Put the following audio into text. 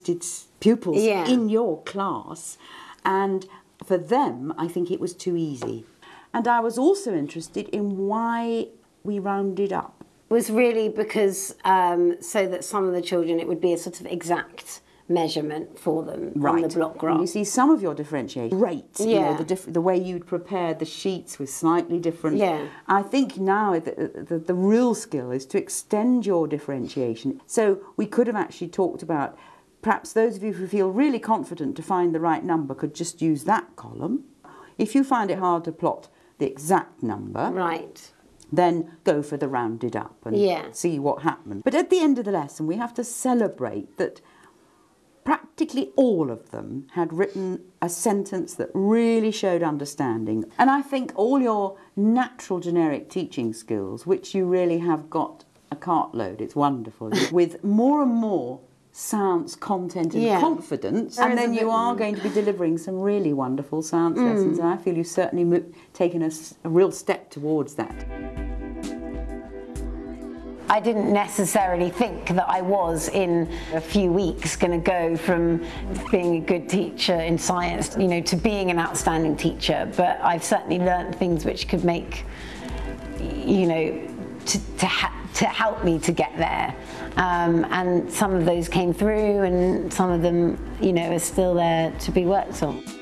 pupils in your class, and for them I think it was too easy. And I was also interested in why we rounded up. It was really because so that some of the children, it would be a sort of exact measurement for them on the block graph. And you see some of your differentiation, great, you know, the way you'd prepared the sheets was slightly different. Yeah. I think now the real skill is to extend your differentiation. So we could have actually talked about, perhaps those of you who feel really confident to find the right number could just use that column. If you find it hard to plot the exact number, then go for the rounded up and see what happens. But at the end of the lesson, we have to celebrate that practically all of them had written a sentence that really showed understanding. And I think all your natural generic teaching skills, which you really have got a cartload, it's wonderful, with more and more science content and confidence, and then you are going to be delivering some really wonderful science lessons, and I feel you've certainly taken a real step towards that. I didn't necessarily think that I was in a few weeks going to go from being a good teacher in science, you know, to being an outstanding teacher, but I've certainly learnt things which could make, you know, to help me to get there, and some of those came through and some of them, you know, are still there to be worked on.